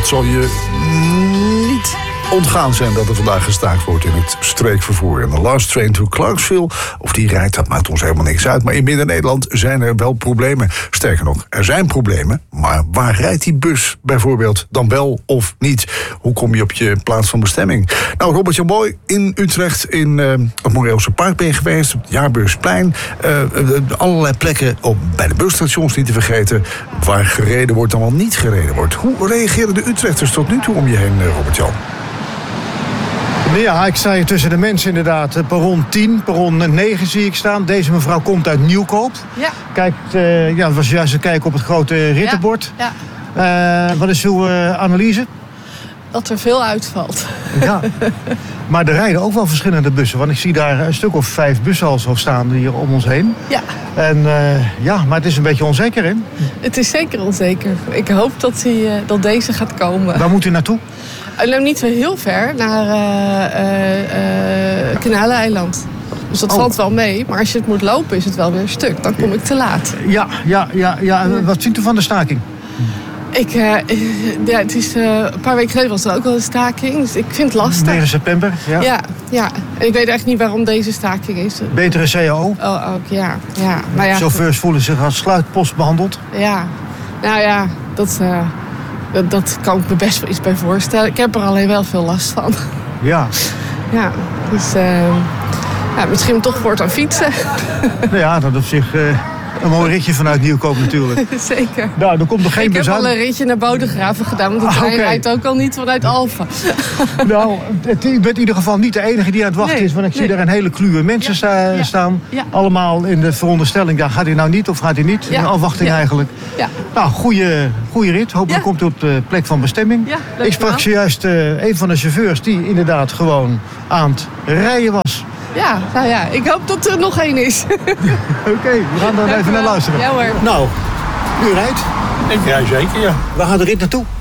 zal je niet ontgaan zijn dat er vandaag gestaakt wordt in het streekvervoer. En de Last Train to Clarksville, of die rijdt, dat maakt ons helemaal niks uit. Maar in Midden-Nederland zijn er wel problemen. Sterker nog, er zijn problemen. Maar waar rijdt die bus bijvoorbeeld dan wel of niet? Hoe kom je op je plaats van bestemming? Nou, Robert-Jan Boy in Utrecht, in het Moreelse Park ben je geweest, op het Jaarbeursplein. Allerlei plekken bij de busstations, niet te vergeten, waar gereden wordt dan wel niet gereden wordt. Hoe reageren de Utrechters tot nu toe om je heen, Robert-Jan? Ja, ik sta hier tussen de mensen inderdaad. Perron 10, perron 9 zie ik staan. Deze mevrouw komt uit Nieuwkoop. Ja. Kijkt, dat was juist een kijk op het grote rittenbord. Ja. Wat is uw analyse? Dat er veel uitvalt. Ja, maar er rijden ook wel verschillende bussen. Want ik zie daar een stuk of 5 bussen al zo staan hier om ons heen. Ja. En maar het is een beetje onzeker, hè? Het is zeker onzeker. Ik hoop dat deze gaat komen. Waar moet u naartoe? Nou, niet zo heel ver, naar Kanaleiland. Dus dat valt wel mee. Maar als je het moet lopen, is het wel weer een stuk. Dan kom ik te laat. Ja. Wat vindt u van de staking? Het is, een paar weken geleden was er ook al een staking. Dus ik vind het lastig. 9 september, ja. Ja. En ik weet eigenlijk niet waarom deze staking is. Betere CAO? Oh, ook, ja. Maar ja, chauffeurs voelen zich als sluitpost behandeld? Ja. Nou ja, dat kan ik me best wel iets bij voorstellen. Ik heb er alleen wel veel last van. Ja. Ja, dus misschien toch voortaan fietsen. Nou ja, dat op zich een mooi ritje vanuit Nieuwkoop natuurlijk. Zeker. Nou, er komt nog geen bus aan. Ik heb al een ritje naar Bodegraven gedaan, want de trein rijdt ook al niet vanuit Alphen. Nou, u bent in ieder geval niet de enige die aan het wachten is, want ik zie daar een hele kluwe mensen staan. Ja. Allemaal in de veronderstelling, gaat hij nou niet of gaat hij niet? In afwachting eigenlijk. Ja. Nou, goede rit. Hopelijk komt u op de plek van bestemming. Ja, ik sprak zojuist een van de chauffeurs die inderdaad gewoon aan het rijden was. Ja, nou ja, ik hoop dat er nog één is. Oké, we gaan dan even naar luisteren. Ja hoor. Nou, u rijdt? Ik rij zeker, ja. Waar gaat de rit naartoe?